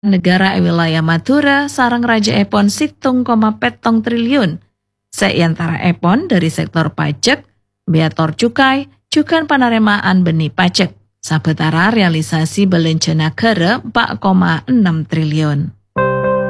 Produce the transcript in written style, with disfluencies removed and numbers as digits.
negara wilayah Madura sarang Raja Epon 7,7 triliun. Seantara Epon dari sektor pajak, beator cukai, juga penerimaan benih pajak. Sabetara realisasi belanja negara 4,6 triliun.